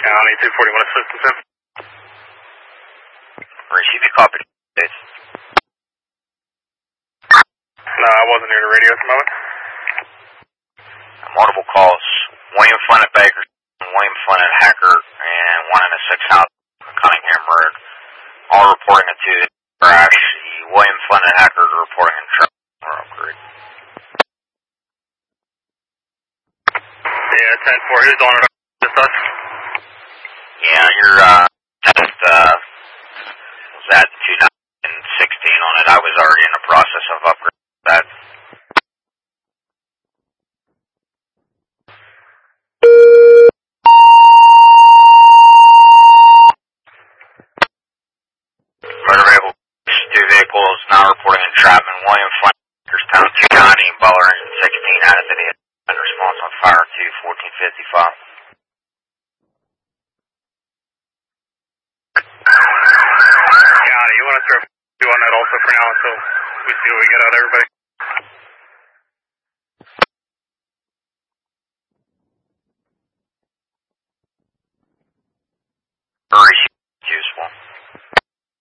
County, 241 assistance in. Receive a copy. No, I wasn't near the radio at the moment. Multiple calls. William Flynn at Baker, William Flynn at Hacker, and 1 in a 6 house on Cunningham Road. All reporting it to the crash. William Flynn at Hacker is reporting in traffic. Yeah, 10-4. Who's on it? Just us? Yeah, your test was at 2.9 and 16 on it. I was already in the process of upgrading that. Motor vehicle, 2 vehicles now reporting entrapment. William Flynn, Bakerstown, 290, Butler engine 16 out of the in response on fire to 1455. County, you want to throw 2 on that also for now until we see what we get out of everybody?